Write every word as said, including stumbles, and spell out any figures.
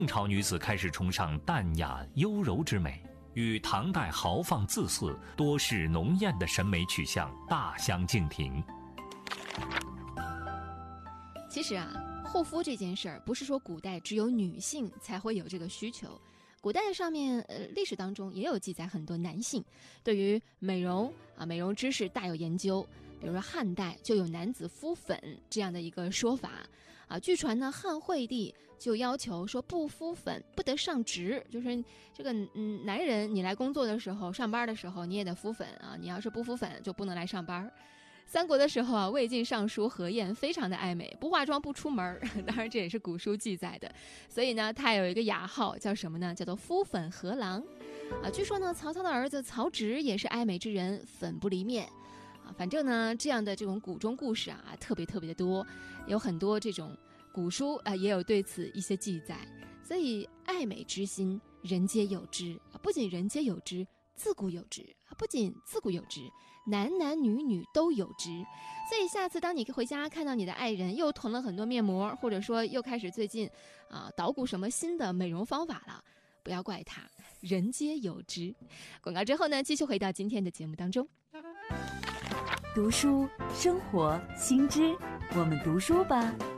宋朝女子开始崇尚淡雅优柔之美，与唐代豪放自肆、多事浓艳的审美取向大相径庭。 其实啊，护肤这件事儿不是说古代只有女性才会有这个需求，古代上面呃历史当中也有记载，很多男性对于美容啊美容知识大有研究。比如说汉代就有男子敷粉这样的一个说法啊，据传呢汉惠帝就要求说不敷粉不得上职，就是这个嗯男人你来工作的时候上班的时候你也得敷粉啊，你要是不敷粉就不能来上班。三国的时候啊，魏晋尚书何晏非常的爱美，不化妆不出门，当然这也是古书记载的，所以呢他有一个雅号叫什么呢？叫做敷粉何郎啊。据说呢曹操的儿子曹植也是爱美之人，粉不离面啊。反正呢这样的这种古中故事啊特别特别的多，有很多这种古书啊也有对此一些记载。所以爱美之心人皆有之啊，不仅人皆有之，自古有之，不仅自古有之，男男女女都有之。所以下次当你回家看到你的爱人又囤了很多面膜，或者说又开始最近啊捣鼓什么新的美容方法了，不要怪他，人皆有之。广告之后呢，继续回到今天的节目当中。 读书生活新知，我们读书吧。